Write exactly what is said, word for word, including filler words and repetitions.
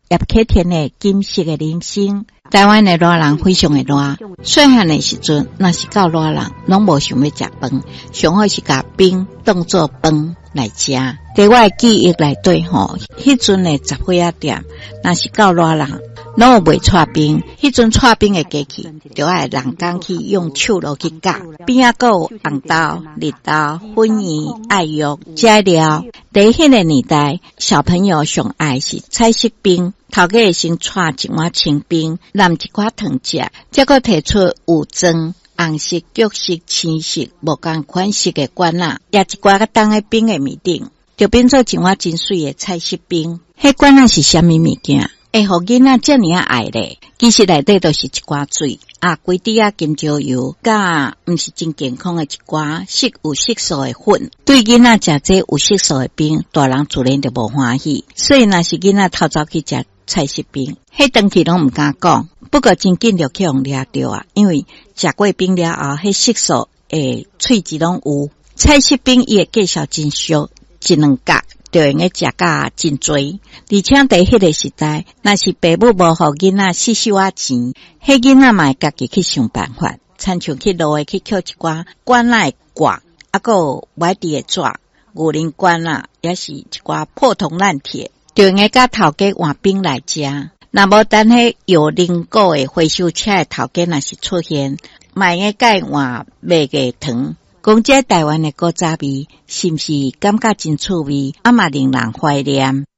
叶克田的金色的人参。台湾的热人非常的热，细汉的时阵，若是到热人，拢无想要食饭，上好是甲冰当做饭来食。在我的记忆内底吼，迄阵的杂货仔店，若是到热人，拢有卖串冰，迄阵串冰的机器，就爱人工去用手落去夹，边仔有红豆、绿豆、粉圆、艾玉、材料。在迄个年代，小朋友上爱是彩色冰。头家会先串一碗清冰，淋一寡糖食，再个提出有装、红色、橘色、青色无同款式的罐仔，也一寡个当在冰的面顶，就变做一碗真水的彩色冰。迄罐仔是啥物物件？会互囡仔遮尔啊爱咧？其实内底都是一寡水啊，规滴啊金蕉油，甲毋是真健康的一寡色有色素的粉。对囡仔食这有色素的冰，大人自然就无欢喜。所以若是囡仔偷走去食彩色冰，迄当期拢毋敢讲，不过真紧就去互掠着啊！因为食过冰了后，迄色素诶喙齿拢有。彩色冰伊诶计数真俗，一两角就用诶食甲真多，而且在迄个时代，若是爸母无互囡仔四手仔钱，迄囡仔嘛会家己去想办法，亲像去路诶去捡一寡罐仔诶挂，啊个有歪地诶纸、牛奶罐啊，也是一寡破铜烂铁。就用个甲头家换冰来食，若无等迄有灵果诶回收车诶头家若是出现，卖个甲换卖个糖，讲这台湾诶古早味，是毋是感觉真趣味？啊嘛令人怀念。